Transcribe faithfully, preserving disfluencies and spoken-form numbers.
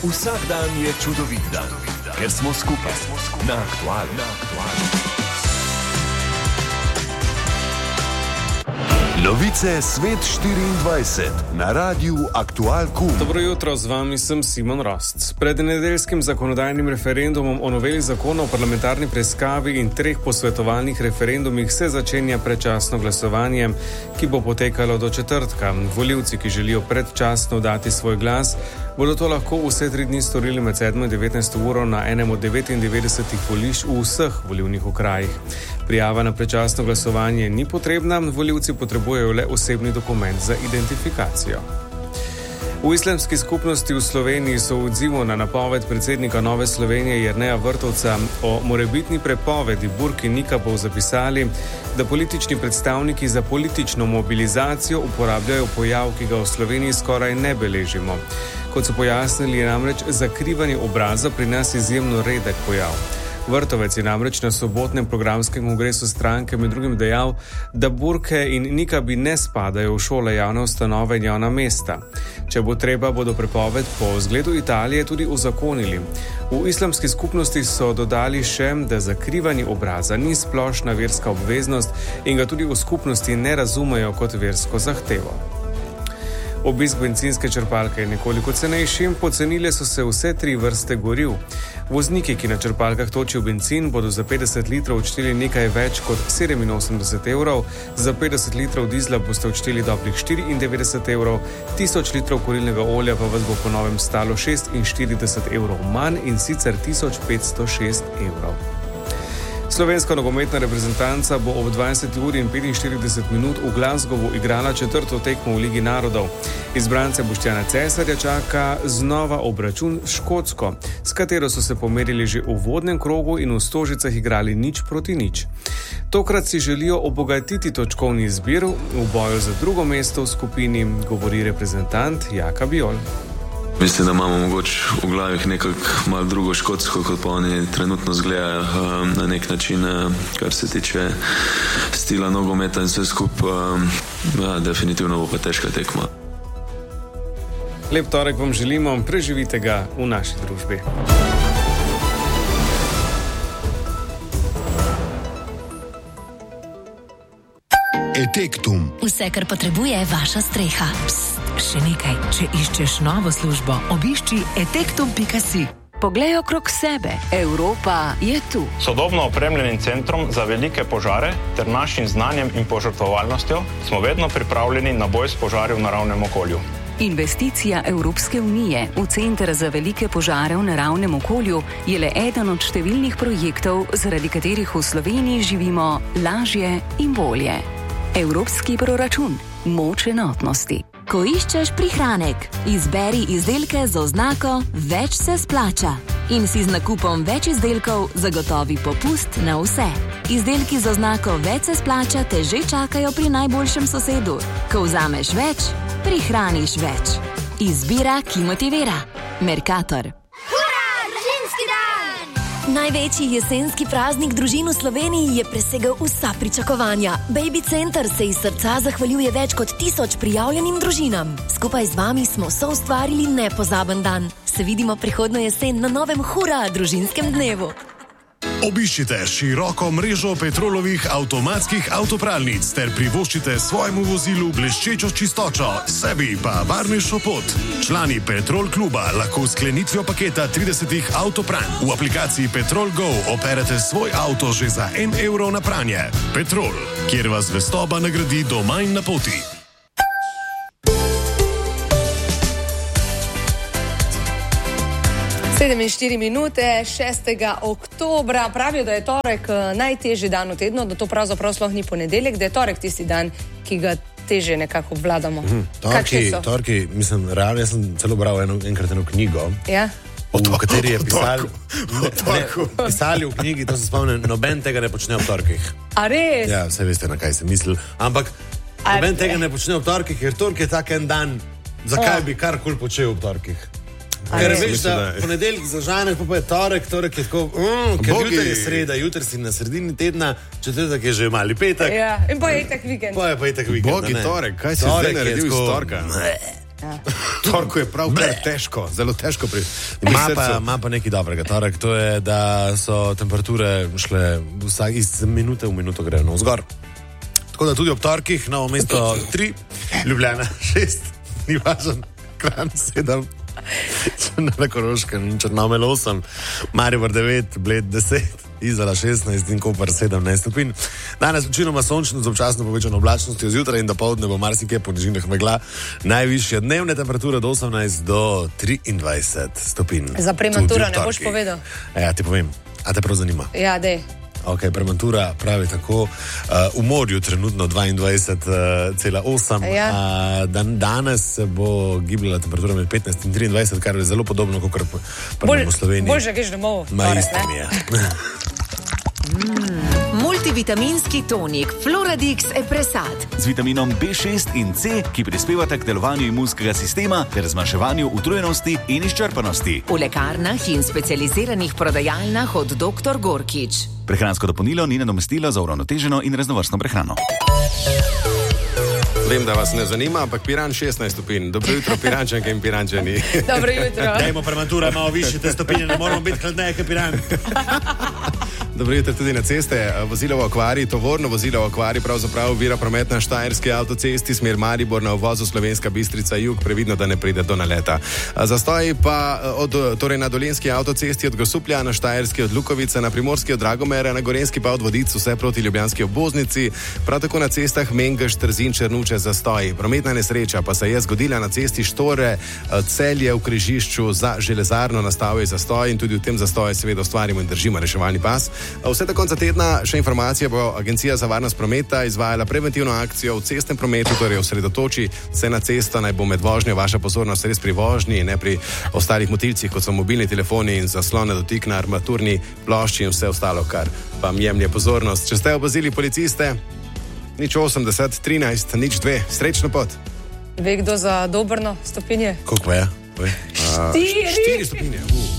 Vsak dan je čudovit dan, ker smo skupaj na Aktualu. Novice Svet štiriindvajset na Radiu Aktual Kum. Dobro jutro, z vami sem Simon Rost. Pred nedeljskim zakonodajnim referendumom o noveli zakona o parlamentarni preiskavi in treh posvetovalnih referendumih se začenja predčasno glasovanje, ki bo potekalo do četrtka. Volivci, ki želijo predčasno dati svoj glas, bodo to lahko vse tri dni storili med sedmo in devetnajsto uro na enem od devetindevetdesetih volišč v vseh volilnih okrajih. Prijava na predčasno glasovanje ni potrebna, volivci potrebujejo le osebni dokument za identifikacijo. V islamski skupnosti v Sloveniji so v odzivu na napoved predsednika Nove Slovenije Jerneja Vrtovca o morebitni prepovedi burk in nikabov zapisali, da politični predstavniki za politično mobilizacijo uporabljajo pojav, ki ga v Sloveniji skoraj ne beležimo. Kot so pojasnili, je namreč zakrivanje obraza pri nas izjemno redek pojav. Vrtovec je namreč na sobotnem programskem kongresu stranke med drugim dejal, da burke in nikabi ne spadajo v šole, javne ustanove in javna mesta. Če bo treba, bodo prepoved po zgledu Italije tudi uzakonili. V islamski skupnosti so dodali še, da zakrivanje obraza ni splošna verska obveznost in ga tudi v skupnosti ne razumejo kot versko zahtevo. Obisk bencinske črpalke je nekoliko cenejši, pocenile so se vse tri vrste goriv. Vozniki, ki na črpalkah točijo bencin, bodo za petdeset litrov odšteli nekaj več kot sedeminosemdeset evrov, za petdeset litrov dizla boste odšteli dobrih štiriindevetdeset evrov, tisoč litrov kurilnega olja pa vas bo po novem stalo šestinštirideset evrov manj, in sicer tisoč petsto šest evrov. Slovenska nogometna reprezentanca bo ob dvajseti uri in petinštirideset minut v Glasgowu igrala četrto tekmo v Ligi narodov. Izbrance Boštjana Cesarja čaka znova obračun s Škotsko, s katero so se pomerili že v uvodnem krogu in v Stožicah igrali nič proti nič. Tokrat si želijo obogatiti točkovni zbir v boju za drugo mesto v skupini, govori reprezentant Jaka Bijol. Mislim, da imamo mogoče v glavih nekako malo drugo Škotsko, kot pa oni trenutno zgledajo na nek način, kar se tiče stila nogometa in vse skupaj. Ja, definitivno bo pa težka tekma. Lep torek vam želimo, preživite ga v naši družbi. Etektum. Vse, kar potrebuje vaša streha. Psst, še nekaj. Če iščeš novo službo, obišči etektum pika si. Poglej okrog sebe. Evropa je tu. Sodobno opremljenim centrom za velike požare ter našim znanjem in požrtvovalnostjo smo vedno pripravljeni na boj s požari v naravnem okolju. Investicija Evropske unije v Center za velike požare v naravnem okolju je le eden od številnih projektov, zaradi katerih v Sloveniji živimo lažje in bolje. Evropski proračun. Moč enotnosti. Ko iščeš prihranek, izberi izdelke z oznako Več se splača in si z nakupom več izdelkov zagotovi popust na vse. Izdelki z oznako Več se splača te že čakajo pri najboljšem sosedu. Ko vzameš več, prihraniš več. Izbira, ki motivira. Mercator. Največji jesenski praznik družin v Sloveniji je presegel vsa pričakovanja. Baby Center se iz srca zahvaljuje več kot tisoč prijavljenim družinam. Skupaj z vami smo soustvarili nepozaben dan. Se vidimo prihodnjo jesen na novem Hura družinskem dnevu. Obiščite široko mrežo Petrolovih avtomatskih avtopralnic ter privoščite svojemu vozilu bleščečo čistočo, sebi pa varnejšo pot. Člani Petrol kluba lahko s sklenitvijo paketa tridesetih avtopranj v aplikaciji Petrol Go operete svoj avto že za en evro na pranje. Petrol, kjer vas zvestoba nagradi doma in na poti. sedem in štiri minute, šestega oktobra. Pravijo, da je torek najtežji dan v tednu, da to pravzaprav sploh ni ponedeljek, da je torek tisti dan, ki ga težje nekako obvladamo. Mhm. Torki, torki, mislim, realno, jaz sem celo bral eno, enkrat eno knjigo, ja? v kateri je pisali, ne, ne, pisali v knjigi, to se spomnim, noben tega ne počne ob torkih. A res? Ja, vse veste, na kaj sem mislil. Ampak A noben re... tega ne počne ob torkih, ker tork je tak en dan, zakaj oh. bi karkoli počel ob torkih. Ker veš, da ponedeljk zažaneš, pa je torek, torek je tako, mm, ker jutri je sreda, jutri si na sredini tedna, četrtek je že mali petek. Ja, in pa je itak vikend. Pa je pa itak vikend. Bogi torek, kaj si zdaj naredil iz torka? Ja. Torku je prav težko, zelo težko. Pri... Ima pa, ma pa nekaj dobrega, torek, to je, da so temperature šle vsak iz minute v minuto grejo navzgor. Tako da tudi ob torkih, Novo mesto tri, Ljubljana šest, ni važen, Kranj sedem, na Koroškem, Črnomelj osem, Maribor devet, Bled deset, Izola šestnajst in Koper sedemnajst stopinj. Danes večinoma sončno z občasno povečano oblačnostjo, zjutraj in dopoldne bo marsikje po nižinah megla. Najvišje dnevne temperature od osemnajst do triindvajset stopinj. Za prematuro ne boš povedal? Ja, ti povem. A te prav zanima? Ja, dej. Ok, prematura pravi tako, uh, v morju trenutno dvaindvajset cela osem, ja. uh, dan, danes se bo gibljala temperatura med petnajst in triindvajset, kar je zelo podobno, kot kar pa v Sloveniji. Bolj že greš domov. Ma isto mi je. Mm, multivitaminski tonik Floradix Epresat z vitaminom B šest in C, ki prispevata k delovanju imunskega sistema ter zmanjševanju utrujenosti in izčrpanosti. V lekarnah in specializiranih prodajalnah od doktor Gorkič. Prehransko dopolnilo ni nadomestilo za uravnoteženo in raznovrstno prehrano. Vem, da vas ne zanima, ampak Piran šestnajst stopinj. Dobro jutro, Pirančanke in Pirančani. Dobro jutro. Dajmo prematura malo više, te stopinje, ne moramo biti hladneje, kot Piran. Dobro jutro tudi na ceste. Vozilo v okvari, tovorno vozilo v okvari pravzaprav ovira promet na Štajerski avtocesti, smer Maribor na uvozu Slovenska Bistrica jug, previdno, da ne pride do naleta. Zastoji pa od, torej na Dolenjski avtocesti od Grosuplja, na Štajerski od Lukovice, na Primorski od Dragomera, na Gorenjski pa od Vodic, vse proti ljubljanski obvoznici, prav tako na cestah Mengeš, Trzin, Črnuče zastoji. Prometna nesreča pa se je zgodila na cesti Štore, Celje v križišču za železarno, nastal je zastoj in tudi v tem zastoju seveda ustvarimo in držimo reševalni pas. Vse do konca tedna še informacije bo Agencija za varnost prometa izvajala preventivno akcijo v cestnem prometu, torej osredotoči se na cesto, naj bo med vožnjo vaša pozornost res pri vožnji in ne pri ostalih motilcih, kot so mobilni telefoni in zaslone dotik na armaturni plošči in vse ostalo, kar vam jemlje pozornost. Če ste opazili policiste, nič osemdeset, trinajst, nič dve, srečno pot. Ve kdo za Dobrno stopinje? Koliko pa je? Štiri. Štiri stopinje. Uh.